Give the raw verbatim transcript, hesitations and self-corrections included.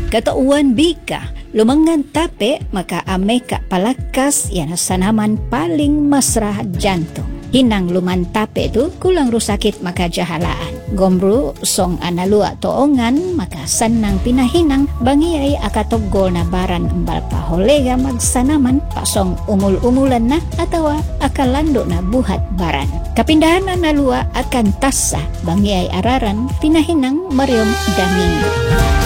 Katauan bika, lumangan tape makaame ka palakas yan sa naman paling masrah jantong. Hinang lumantape tu kulang rusakit makajahalaan. Gombro song analua toongan makasan ng pinahinang bangi ay akatogol na baran ambal paholega magsanaman pasong umul-umulan na atawa akalando na buhat baran. Kapindahan na nalua akan tasa bangi ay araran pinahinang Mariom Domingo.